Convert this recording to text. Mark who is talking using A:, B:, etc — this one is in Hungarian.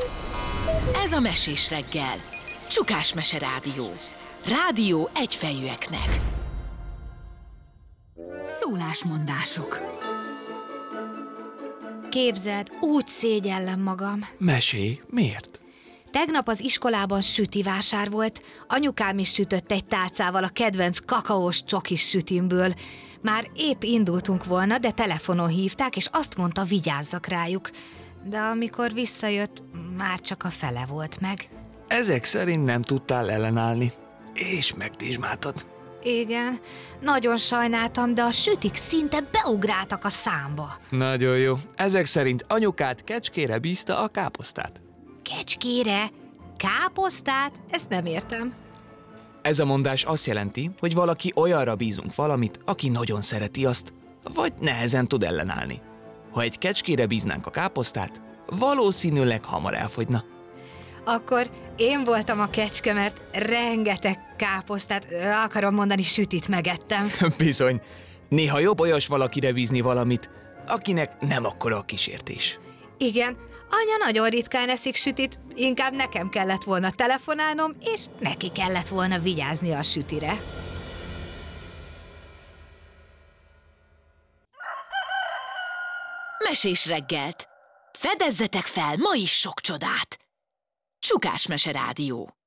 A: Ez a Mesés reggel. Csukás Mese Rádió. Rádió egyfejűeknek. Szólásmondások.
B: Képzeld, úgy szégyellem magam.
C: Mesélj, miért?
B: Tegnap az iskolában sütivásár volt, anyukám is sütött egy tálcával a kedvenc kakaós csokis sütimből. Már épp indultunk volna, de telefonon hívták, és azt mondta, vigyázzak rájuk. De amikor visszajött, már csak a fele volt meg.
C: Ezek szerint nem tudtál ellenállni, és megdizsmáltad.
B: Igen, nagyon sajnáltam, de a sütik szinte beugráltak a számba.
C: Nagyon jó. Ezek szerint anyukád kecskére bízta a káposztát.
B: Kecskére? Káposztát? Ezt nem értem.
C: Ez a mondás azt jelenti, hogy valaki olyanra bízunk valamit, aki nagyon szereti azt, vagy nehezen tud ellenállni. Ha egy kecskére bíznánk a káposztát, valószínűleg hamar elfogyna.
B: Akkor én voltam a kecske, mert rengeteg káposztát, akarom mondani, sütit megettem.
C: Bizony, néha jobb olyas valakire bízni valamit, akinek nem akkora a kísértés.
B: Igen, anya nagyon ritkán eszik sütit, inkább nekem kellett volna telefonálnom, és neki kellett volna vigyázni a sütire.
A: Mesés reggelt. Fedezzetek fel ma is sok csodát. Csukás Mese Rádió.